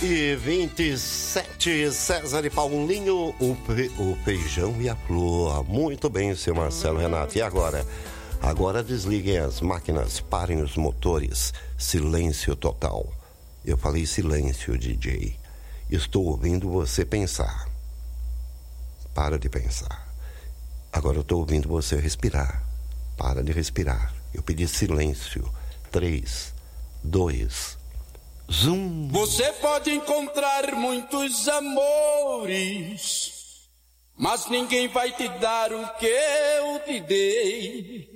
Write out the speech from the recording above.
9h27, César e Paulinho, o feijão e a flor. Muito bem, seu Marcelo Renato. E agora? Agora desliguem as máquinas, parem os motores. Silêncio total. Eu falei silêncio, DJ. Estou ouvindo você pensar. Para de pensar. Agora eu estou ouvindo você respirar. Para de respirar. Eu pedi silêncio. 3, 2, zoom. Você pode encontrar muitos amores, mas ninguém vai te dar o que eu te dei.